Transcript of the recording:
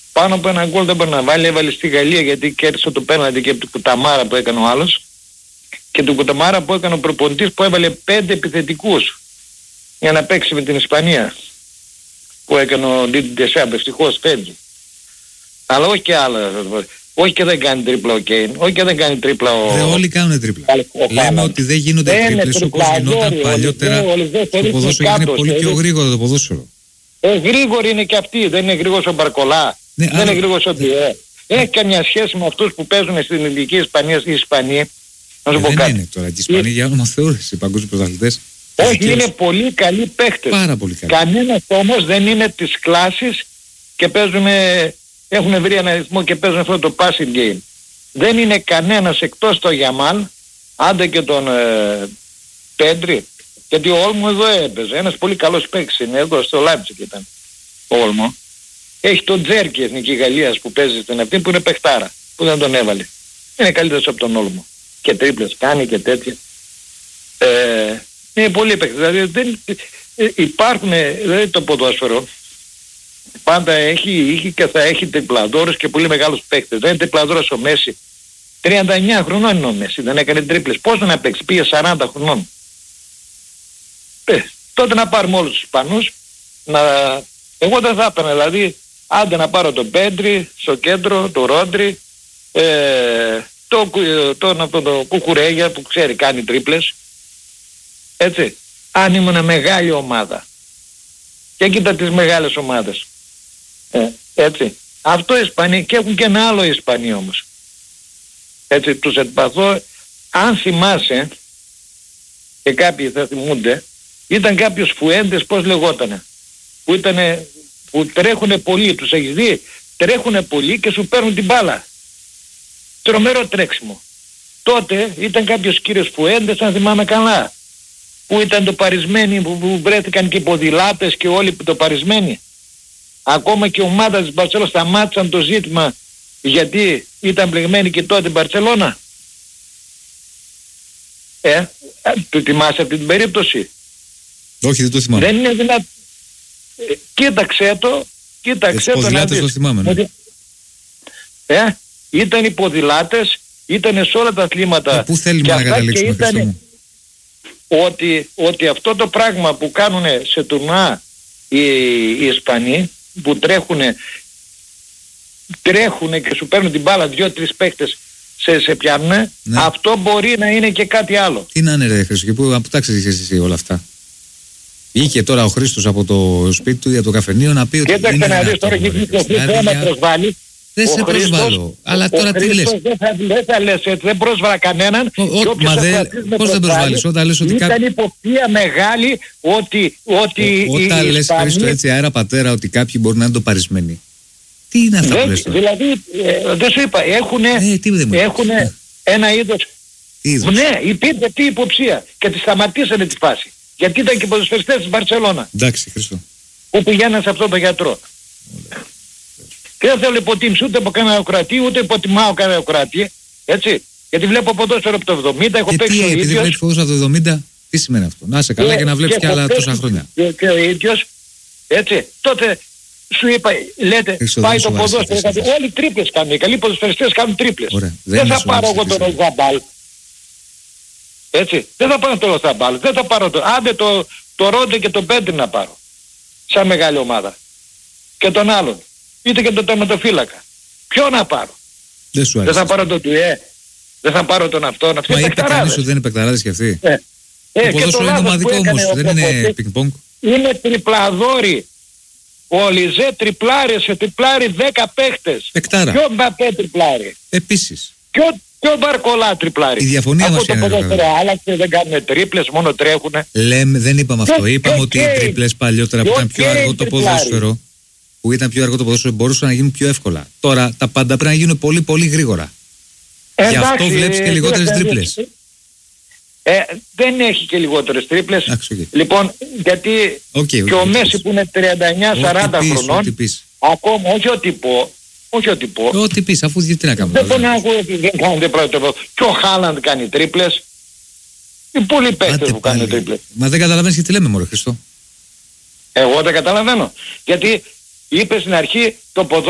Πάνω από ένα γκολ δεν μπορεί να βάλει. Έβαλε στη Γαλλία γιατί κέρδισε το πέναλτι και από του Κουταμάρα που έκανε ο άλλος. Και του Κουταμάρα που έκανε ο προπονητής που έβαλε 5 επιθετικούς για να παίξει με την Ισπανία. Που έκανε ο Ντίντι Ντεσάμπ, ευτυχώς φεύγει. Αλλά όχι και άλλα. Όχι και δεν κάνει τρίπλα ο Κέιν. Όχι και δεν κάνει τρίπλα ο... Όλοι κάνουν τρίπλα. Λέμε ότι δεν γίνονται τρίπλες όπως γινόταν παλιότερα. Το ποδόσφαιρο είναι πολύ πιο γρήγορο το ποδόσφαιρο. Γρήγοροι είναι και αυτοί. Δεν είναι γρήγορος ο Μπαρκολά. Ναι, δεν είναι γρήγορος ο Ντιέ. Έχει καμιά σχέση με αυτούς που παίζουν στην ελληνική Ισπανία ή Ισπανία. Να σου πω δεν κάτι. Είναι τώρα. Και οι Ισπανοί για όνομα Θεού οι παγκόσμιοι πρωταθλητές. Όχι, είναι πολύ καλοί παίχτες. Πάρα πολύ καλοί. Κανένας όμως δεν είναι της κλάσης και έχουν βρει ένα ρυθμό και παίζουν αυτό το passing game. Δεν είναι κανένας εκτός το Γιαμάλ, άντε και τον Πέντρι, γιατί ο Όλμο εδώ έπαιζε. Ένας πολύ καλός παίκτης είναι, εδώ στο Λάιψικ ήταν ο Όλμο. Έχει τον Τζέρκι Εθνική Γαλλίας που παίζει στην αυτή που είναι παιχτάρα, που δεν τον έβαλε. Είναι καλύτερος από τον Όλμο. Και τρίπλες κάνει και τέτοια. Είναι πολύ παίκτης. Δηλαδή υπάρχουν, δηλαδή το ποδόσφαιρο πάντα έχει και θα έχει τριπλαδόρους και πολύ μεγάλους παίκτες. Δεν είναι τριπλαδόρος ο Μέση. 39 χρονών είναι ο Μέση, δεν έκανε τρίπλες. Πώς να παίξει, πήγε 40 χρονών. Τότε να πάρουμε όλους τους Ισπανούς. Εγώ δεν θα έπαιρνα, άντε να πάρω τον Πέντρι στο κέντρο, τον Ρόντρι, τον Κουκουρέγια που ξέρει κάνει τρίπλες. Έτσι. Αν ήμουν μεγάλη ομάδα. Και κοίτα τις μεγάλες ομάδες. Έτσι. Αυτό οι Ισπανοί και έχουν και ένα άλλο Ισπανοί όμως. Έτσι τους εμπαθώ. Αν θυμάσαι και κάποιοι θα θυμούνται, ήταν κάποιος Φουέντες, πώς λεγότανε, που τρέχουνε πολύ, τους έχεις δει, τρέχουνε πολύ και σου παίρνουν την μπάλα. Τρομερό τρέξιμο. Τότε ήταν κάποιος κύριος Φουέντες, αν θυμάμαι καλά, που ήταν το παρισμένοι, που βρέθηκαν και οι ποδηλάτες και όλοι το παρισμένοι. Ακόμα και η ομάδα της Μπαρσελόνα σταμάτησαν το ζήτημα γιατί ήταν πληγμένη και τότε η Μπαρσελόνα. Του θυμάσαι αυτή την περίπτωση? Όχι, δεν το θυμάμαι. Δεν είναι δυνατό. Κοίταξε το να δεις. Το θυμάμαι, ναι. Ήταν οι ποδηλάτες, ήταν σε όλα τα αθλήματα. Πού θέλουμε να καταλήξουμε, Χριστό μου? Ότι αυτό το πράγμα που κάνουν σε τουρνουά οι Ισπανοί, που τρέχουνε και σου παίρνουν την μπάλα 2-3 παίκτες σε πιάνουνε, ναι. Αυτό μπορεί να είναι και κάτι άλλο. Τι να είναι ρε Χρήστο, και πού τα ξέρεις εσύ όλα αυτά? Βγήκε τώρα ο Χρήστος από το σπίτι του ή από το καφενείο να πει ότι κοίταξε να δεις τώρα και δεν με προσβάλλει. Δεν σε προσβάλλω, αλλά τώρα τι λες? Δεν θα λες έτσι, δεν πρόσβαλα κανέναν. Πώς δεν προσβάλλεις όταν λες ότι ήταν υποψία μεγάλη ότι όταν λες Χρήστο έτσι αέρα πατέρα ότι κάποιοι μπορεί να είναι το παρισμένοι. Τι είναι αυτά που λες τώρα? Δηλαδή δεν σου είπα, έχουν ένα είδος. Ναι, υπήρχε τι υποψία και τη σταματήσανε τη φάση. Γιατί ήταν και ποδοσφαιριστές της Μπαρσελόνα. Εντάξει Χρήστο. Που πηγαίναν σε αυτόν τον γιατρό. Και δεν θέλω υποτίμηση ούτε από κανένα Κροατή, ούτε υποτιμάω κανένα Κροατή. Έτσι. Γιατί βλέπω ποδόσφαιρο από το 70, έχω παίξει ο ίδιος. Επειδή βλέπεις ποδόσφαιρο από το 70, τι σημαίνει αυτό? Να είσαι καλά και να βλέπεις και άλλα τόσα χρόνια. Και ο ίδιος, έτσι. Τότε σου είπα, λέτε, πάει το ποδόσφαιρο. Όλοι τρίπλες κάνουν. Οι καλοί ποδοσφαιριστές κάνουν τρίπλες. Δεν θα πάρω εγώ τον Ροζαμπάλ. Έτσι. Δεν θα πάρω τον Ροζαμπάλ. Δεν θα πάρω τον. Άντε το Ρόντε και τον Πέντρι να πάρω. Σαν μεγάλη ομάδα. Και τον άλλον. Είτε και τον τερματοφύλακα. Ποιο να πάρω? Δεν σου άρεσε? Δεν θα πάρω τον Τουέ. Δεν θα πάρω τον αυτόν. Αυτοί μα είπε κανείς ότι δεν είναι παικταράδες κι αυτοί. Το ποδόσφαιρο είναι ομαδικό όμως, δεν είναι πινκ-πονγκ. Είναι τριπλαδόροι. Ο Λιζέ τριπλάρει, σε τριπλάρει 10 παίχτες. Παικτάρα. Ποιο Μπαπέ τριπλάρει? Επίσης. Ποιο Μπαρκολά τριπλάρει? Η διαφωνία μας είναι. Άλλαξε, δεν κάνουν τρίπλες, μόνο τρέχουνε. Λέμε, δεν είπαμε αυτό. Είπαμε ότι οι τρίπλες παλιότερα που ήταν πιο αργό το ποδόσφαιρο, μπορούσαν να γίνουν πιο εύκολα. Τώρα τα πάντα πρέπει να γίνουν πολύ πολύ γρήγορα. Γι' αυτό βλέπεις και λιγότερες τρίπλες. Δεν έχει και λιγότερες τρίπλες. Λοιπόν, γιατί και ο Μέση που είναι 39-40 χρονών, ακόμα, όχι ό,τι πω. Ό,τι πεις, αφού τι να κάνουμε. Δεν μπορεί να ακούω ότι δεν κάνετε πρώτο. Και ο Χάλαντ κάνει τρίπλες. Οι πολλοί παίκτες που κάνουν τρίπλες. Μα δεν καταλαβαίνεις και τι λέμε μωρέ Χριστό. Εγώ δεν καταλαβαίνω. Γιατί είπε στην αρχή το ποδόσφαιρο